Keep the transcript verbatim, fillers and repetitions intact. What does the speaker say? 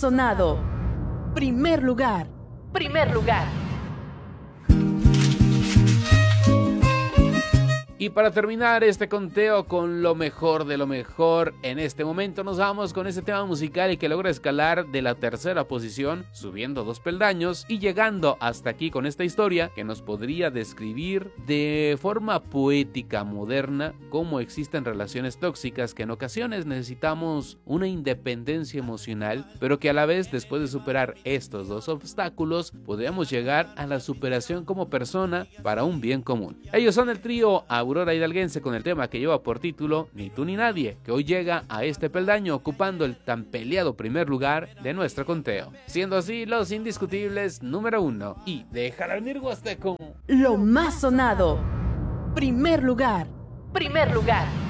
sonado. Primer lugar. Primer lugar. Y para terminar este conteo con lo mejor de lo mejor, en este momento nos vamos con este tema musical que logra escalar de la tercera posición, subiendo dos peldaños y llegando hasta aquí con esta historia que nos podría describir de forma poética moderna cómo existen relaciones tóxicas que en ocasiones necesitamos una independencia emocional, pero que a la vez, después de superar estos dos obstáculos, podríamos llegar a la superación como persona para un bien común. Ellos son el trío Aurora Hidalguense con el tema que lleva por título Ni tú ni nadie, que hoy llega a este peldaño ocupando el tan peleado primer lugar de nuestro conteo, siendo así los indiscutibles número uno. Y déjala venir, Huasteco. Lo más sonado. Primer lugar. Primer lugar.